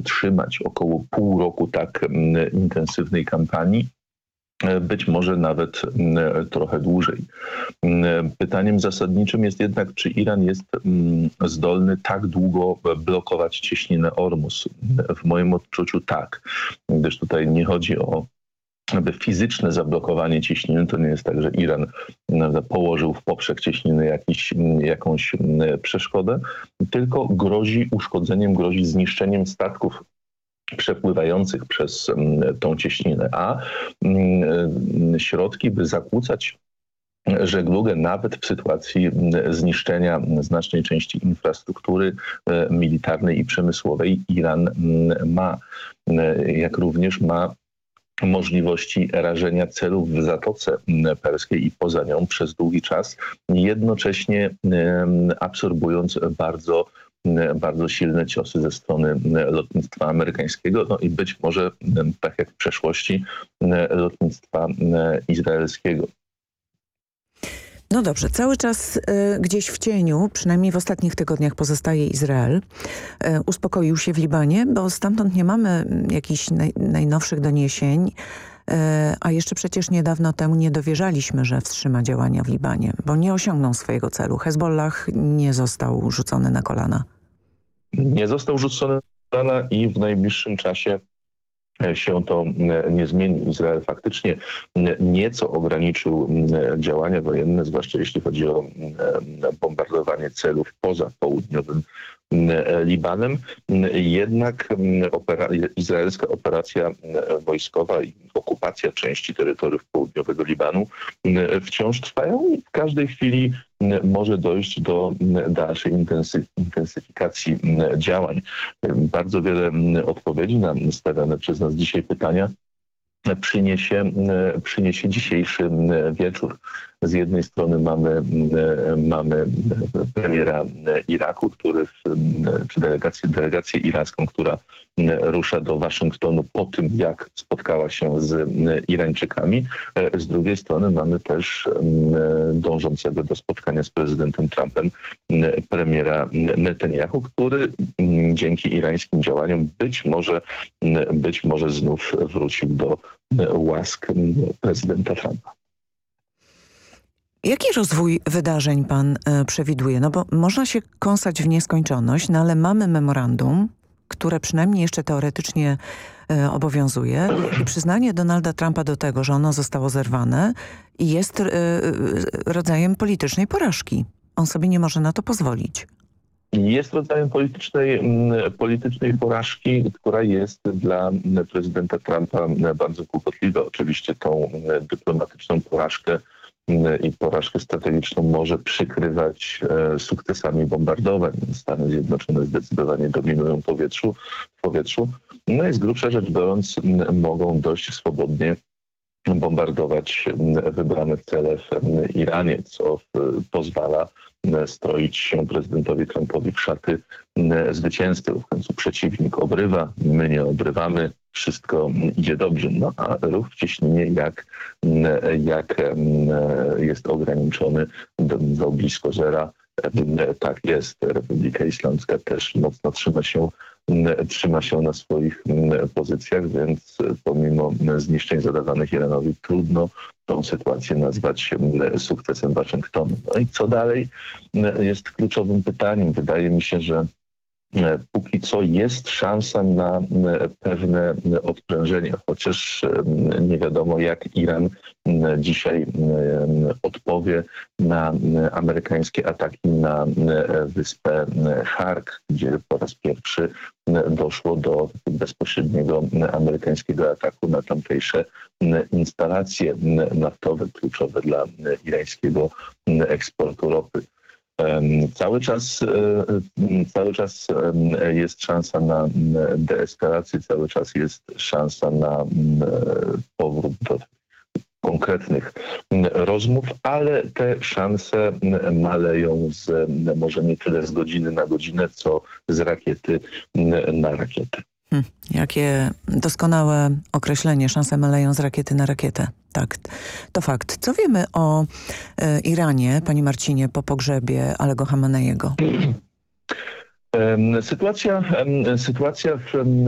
utrzymać około pół roku tak intensywnej kampanii, być może nawet trochę dłużej. Pytaniem zasadniczym jest jednak, czy Iran jest zdolny tak długo blokować cieśninę Ormus. W moim odczuciu tak, gdyż tutaj nie chodzi o fizyczne zablokowanie cieśniny. To nie jest tak, że Iran położył w poprzek cieśniny jakąś przeszkodę, tylko grozi uszkodzeniem, grozi zniszczeniem statków przepływających przez tą cieśninę, a środki, by zakłócać żeglugę, nawet w sytuacji zniszczenia znacznej części infrastruktury militarnej i przemysłowej, Iran ma, jak również ma możliwości rażenia celów w Zatoce Perskiej i poza nią przez długi czas, jednocześnie absorbując bardzo silne ciosy ze strony lotnictwa amerykańskiego, no i być może, tak jak w przeszłości, lotnictwa izraelskiego. No dobrze, cały czas gdzieś w cieniu, przynajmniej w ostatnich tygodniach, pozostaje Izrael. Uspokoił się w Libanie, bo stamtąd nie mamy jakichś najnowszych doniesień, a jeszcze przecież niedawno temu nie dowierzaliśmy, że wstrzyma działania w Libanie, bo nie osiągnął swojego celu. Hezbollah nie został rzucony na kolana. Nie został rzucony na kolana i w najbliższym czasie się to nie zmieni. Izrael faktycznie nieco ograniczył działania wojenne, zwłaszcza jeśli chodzi o bombardowanie celów poza południowym Libanem. Jednak izraelska operacja wojskowa i okupacja części terytoriów południowego Libanu wciąż trwają i w każdej chwili może dojść do dalszej intensyfikacji działań. Bardzo wiele odpowiedzi na stawiane przez nas dzisiaj pytania przyniesie dzisiejszy wieczór. Z jednej strony mamy premiera Iraku, czy delegację iracką, która rusza do Waszyngtonu po tym, jak spotkała się z Irańczykami. Z drugiej strony mamy też dążącego do spotkania z prezydentem Trumpem premiera Netanyahu, który dzięki irańskim działaniom być może znów wrócił do łask prezydenta Trumpa. Jaki rozwój wydarzeń pan przewiduje? No bo można się kąsać w nieskończoność, no ale mamy memorandum, które przynajmniej jeszcze teoretycznie obowiązuje i przyznanie Donalda Trumpa do tego, że ono zostało zerwane jest rodzajem politycznej porażki. On sobie nie może na to pozwolić. Jest rodzajem politycznej porażki, która jest dla prezydenta Trumpa bardzo kłopotliwa. Oczywiście tą dyplomatyczną porażkę i porażkę strategiczną może przykrywać sukcesami bombardowań. Stany Zjednoczone zdecydowanie dominują w powietrzu. No i z grubsza rzecz biorąc mogą dość swobodnie bombardować wybrane cele w Iranie, co pozwala stroić się prezydentowi Trumpowi w szaty zwycięzcy. W końcu przeciwnik obrywa, my nie obrywamy, wszystko idzie dobrze. No a ruch w cieśninie jak jest ograniczony do blisko zera, tak jest. Republika Islamska też mocno trzyma się na swoich pozycjach, więc pomimo zniszczeń zadawanych Iranowi trudno tą sytuację nazwać sukcesem Waszyngtonu. No i co dalej jest kluczowym pytaniem. Wydaje mi się, że póki co jest szansa na pewne odprężenie, chociaż nie wiadomo, jak Iran dzisiaj odpowie na amerykańskie ataki na wyspę Hark, gdzie po raz pierwszy doszło do bezpośredniego amerykańskiego ataku na tamtejsze instalacje naftowe kluczowe dla irańskiego eksportu ropy. Cały czas jest szansa na deeskalację, cały czas jest szansa na powrót do konkretnych rozmów, ale te szanse maleją może nie tyle z godziny na godzinę, co z rakiety na rakietę. Jakie doskonałe określenie, szanse maleją z rakiety na rakietę. Tak, to fakt. Co wiemy o Iranie, panie Marcinie, po pogrzebie Alego Khameneiego? Sytuacja w